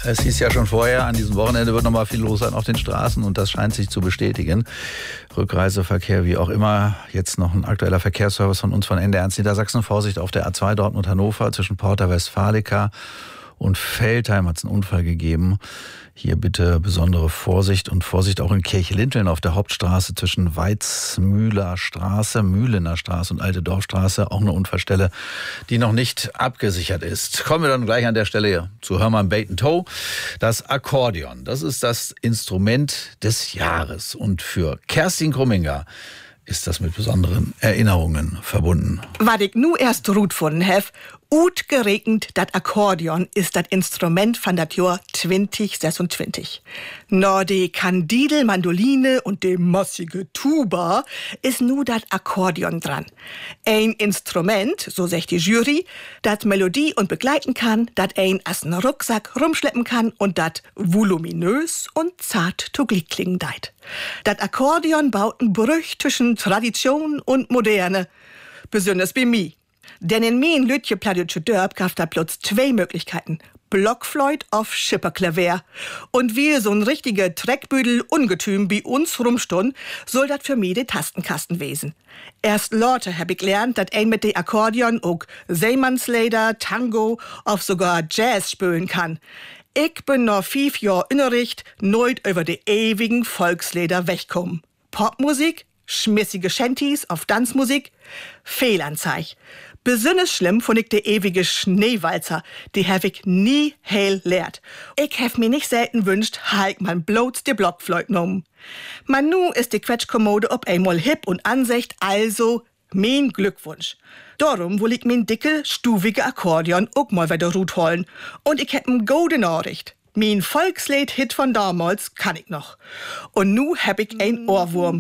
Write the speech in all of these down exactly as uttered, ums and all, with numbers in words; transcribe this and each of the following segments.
Es hieß ja schon vorher, an diesem Wochenende wird noch mal viel los sein auf den Straßen und das scheint sich zu bestätigen. Rückreiseverkehr, wie auch immer. Jetzt noch ein aktueller Verkehrsservice von uns von N D R eins Niedersachsen. Vorsicht auf der A zwei Dortmund-Hannover zwischen Porta Westfalica und Veltheim hat es einen Unfall gegeben. Hier bitte besondere Vorsicht und Vorsicht auch in Kirchlinteln auf der Hauptstraße zwischen Weizmühler Straße, Mühlener Straße und Alte Dorfstraße. Auch eine Unfallstelle, die noch nicht abgesichert ist. Kommen wir dann gleich an der Stelle zu Hermann Baton Toe. Das Akkordeon, das ist das Instrument des Jahres. Und für Kerstin Krumminger ist das mit besonderen Erinnerungen verbunden. Was ich nu erst gut gefunden hab, ut geregnet, dat Akkordeon ist dat Instrument von dat Jahr zwanzig sechsundzwanzig. No, de Kandidel, Mandoline und de massige Tuba ist nu dat Akkordeon dran. Ein Instrument, so sagt die Jury, dat Melodie und begleiten kann, dat ein as n Rucksack rumschleppen kann und dat voluminös und zart to Glied klingen deit. Dat Akkordeon baut n Brüch zwischen Tradition und Moderne. Besonders bei mir. Denn in mein Lütje Pladütsche Dörp gab da plötzlich zwei Möglichkeiten. Blockflöjt auf Schipperklavier. Und wie so ein richtiger Treckbüdel Ungetüm bei uns rumstund, soll dat für mich de Tastenkasten wesen. Erst Leute hab ich gelernt, dat ein mit de Akkordeon auch Seemannslieder, Tango, auf sogar Jazz spülen kann. Ich bin noch fünf Jahr Innericht, neut über de ewigen Volkslieder wegkommen. Popmusik, schmissige Shanties auf Tanzmusik, Fehlanzeig. Besonders schlimm fand ich de ewige Schneewalzer, die hab ich nie heil lehrt. Ich hab mir nicht selten wünscht, halt man bloß de Blockflöjt genommen. Man nu ist die Quetschkommode ob einmal hip und ansicht, also mein Glückwunsch. Darum will ich mein dicke, stuvige Akkordeon auch mal wieder Rut holen. Und ich hab n gute Nachricht. Mein Volkslied-Hit von damals kann ich noch. Und nu hab ich ein Ohrwurm.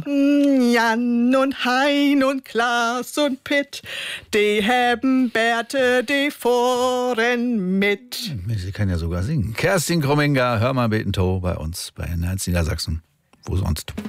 Jan und Hein und Klaas und Pitt, die haben Bärte, die fahren mit. Sie kann ja sogar singen. Kerstin Krumminger, Hermann Baton Toe bei uns bei N D R eins Niedersachsen. Wo sonst?